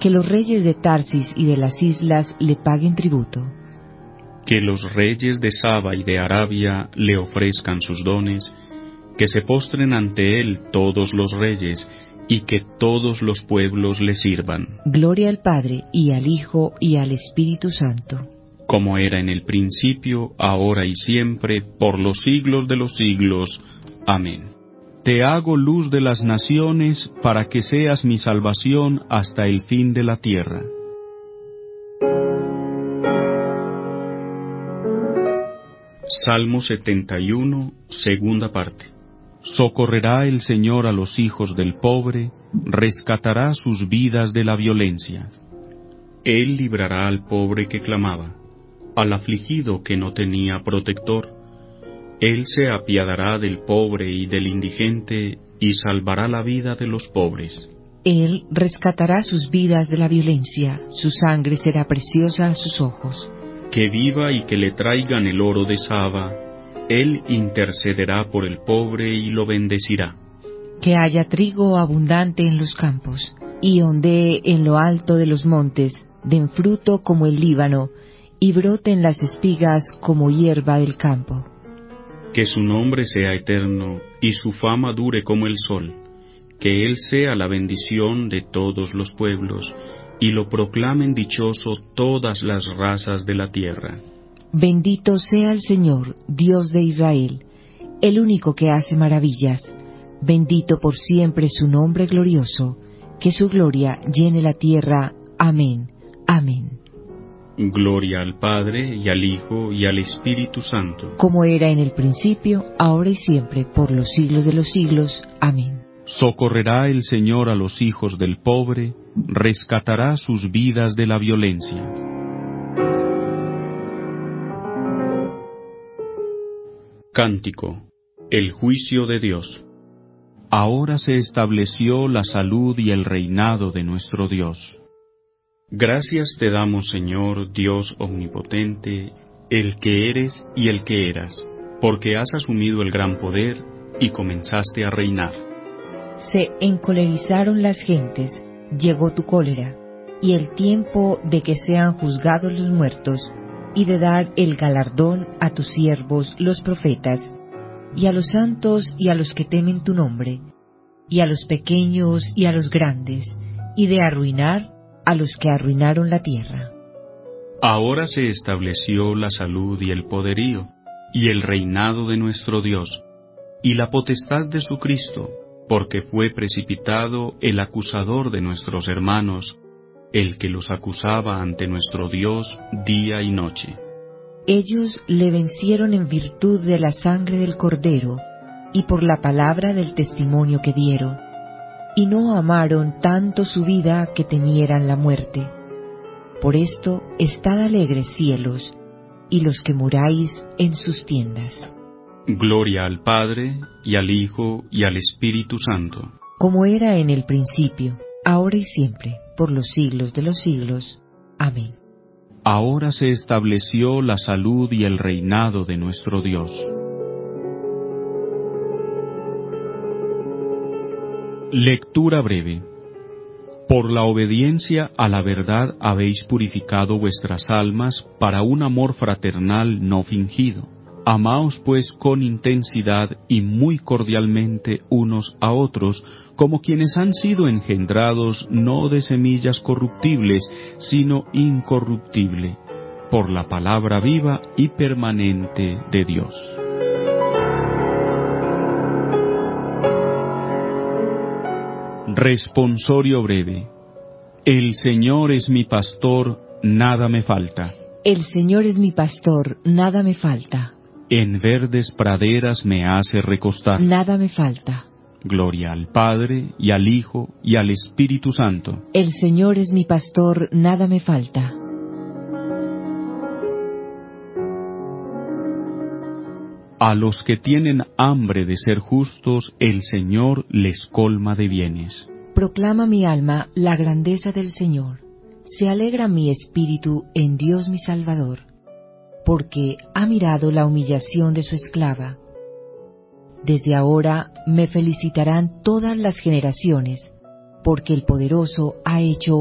Que los reyes de Tarsis y de las islas le paguen tributo. Que los reyes de Saba y de Arabia le ofrezcan sus dones, que se postren ante él todos los reyes, y que todos los pueblos le sirvan. Gloria al Padre, y al Hijo, y al Espíritu Santo. Como era en el principio, ahora y siempre, por los siglos de los siglos. Amén. Te hago luz de las naciones, para que seas mi salvación hasta el fin de la tierra. Salmo 71, segunda parte. Socorrerá el Señor a los hijos del pobre, rescatará sus vidas de la violencia. Él librará al pobre que clamaba, al afligido que no tenía protector. Él se apiadará del pobre y del indigente, y salvará la vida de los pobres. Él rescatará sus vidas de la violencia, su sangre será preciosa a sus ojos. Que viva y que le traigan el oro de Saba, Él intercederá por el pobre y lo bendecirá. Que haya trigo abundante en los campos, y ondee en lo alto de los montes, den fruto como el Líbano, y broten las espigas como hierba del campo. Que su nombre sea eterno, y su fama dure como el sol. Que Él sea la bendición de todos los pueblos, y lo proclamen dichoso todas las razas de la tierra. Bendito sea el Señor, Dios de Israel, el único que hace maravillas. Bendito por siempre su nombre glorioso, que su gloria llene la tierra. Amén. Amén. Gloria al Padre, y al Hijo, y al Espíritu Santo. Como era en el principio, ahora y siempre, por los siglos de los siglos. Amén. Socorrerá el Señor a los hijos del pobre, rescatará sus vidas de la violencia. Cántico. El juicio de Dios. Ahora se estableció la salud y el reinado de nuestro Dios. Gracias te damos, Señor, Dios omnipotente, el que eres y el que eras, porque has asumido el gran poder y comenzaste a reinar. Se encolerizaron las gentes, llegó tu cólera, y el tiempo de que sean juzgados los muertos, y de dar el galardón a tus siervos los profetas, y a los santos y a los que temen tu nombre, y a los pequeños y a los grandes, y de arruinar a los que arruinaron la tierra. Ahora se estableció la salud y el poderío, y el reinado de nuestro Dios, y la potestad de su Cristo, porque fue precipitado el acusador de nuestros hermanos, el que los acusaba ante nuestro Dios día y noche. Ellos le vencieron en virtud de la sangre del Cordero, y por la palabra del testimonio que dieron, y no amaron tanto su vida que temieran la muerte. Por esto, estad alegres, cielos, y los que muráis en sus tiendas. Gloria al Padre, y al Hijo, y al Espíritu Santo. Como era en el principio, ahora y siempre, por los siglos de los siglos. Amén. Ahora se estableció la salud y el reinado de nuestro Dios. Lectura breve. Por la obediencia a la verdad habéis purificado vuestras almas para un amor fraternal no fingido. Amaos pues con intensidad y muy cordialmente unos a otros, como quienes han sido engendrados no de semillas corruptibles, sino incorruptible, por la palabra viva y permanente de Dios. Responsorio breve. El Señor es mi pastor, nada me falta. El Señor es mi pastor, nada me falta. En verdes praderas me hace recostar. Nada me falta. Gloria al Padre, y al Hijo, y al Espíritu Santo. El Señor es mi pastor, nada me falta. A los que tienen hambre de ser justos, el Señor les colma de bienes. Proclama mi alma la grandeza del Señor. Se alegra mi espíritu en Dios mi Salvador, porque ha mirado la humillación de su esclava. Desde ahora me felicitarán todas las generaciones, porque el Poderoso ha hecho